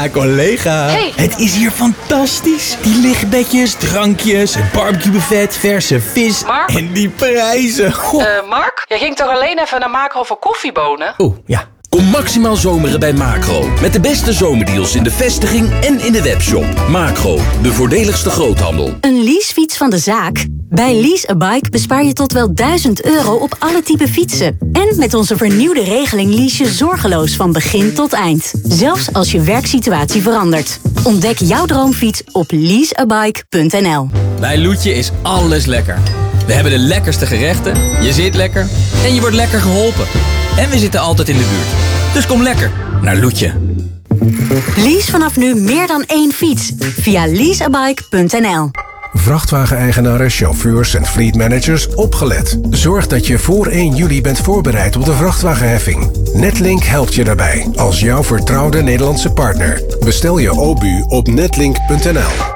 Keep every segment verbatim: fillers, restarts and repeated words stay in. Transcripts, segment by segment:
Ja, collega. Hey. Het is hier fantastisch. Die lichtbedjes, drankjes, het barbecuebuffet, verse vis Mark? en die prijzen. Goh. Uh, Mark, jij ging toch alleen even naar Macro voor koffiebonen? Oeh, ja. Kom maximaal zomeren bij Macro. Met de beste zomerdeals in de vestiging en in de webshop. Macro, de voordeligste groothandel. Een leasefiets van de zaak? Bij Lease a Bike bespaar je tot wel duizend euro op alle type fietsen. En met onze vernieuwde regeling lease je zorgeloos van begin tot eind. Zelfs als je werksituatie verandert. Ontdek jouw droomfiets op lease a bike punt n l. Bij Loetje is alles lekker. We hebben de lekkerste gerechten, je zit lekker en je wordt lekker geholpen. En we zitten altijd in de buurt. Dus kom lekker naar Loetje. Lease vanaf nu meer dan één fiets via lease a bike punt n l. Vrachtwageneigenaren, chauffeurs en fleetmanagers, opgelet. Zorg dat je voor één juli bent voorbereid op de vrachtwagenheffing. Netlink helpt je daarbij als jouw vertrouwde Nederlandse partner. Bestel je O B U op netlink punt n l.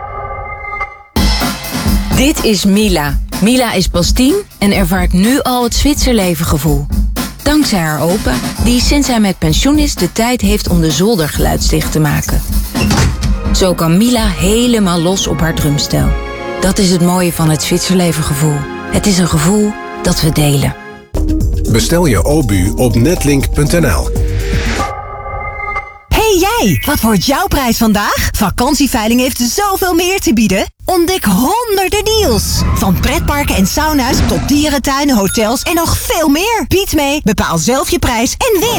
Dit is Mila. Mila is pas tien en ervaart nu al het Zwitserleven-gevoel. Dankzij haar opa, die sinds hij met pensioen is de tijd heeft om de zolder geluidsdicht te maken. Zo kan Mila helemaal los op haar drumstel. Dat is het mooie van het Zwitserleven-gevoel. Het is een gevoel dat we delen. Bestel je O B U op netlink punt n l. Hey jij, wat wordt jouw prijs vandaag? Vakantieveiling heeft zoveel meer te bieden. Ontdek honderden deals. Van pretparken en sauna's tot dierentuinen, hotels en nog veel meer. Bied mee, bepaal zelf je prijs en win.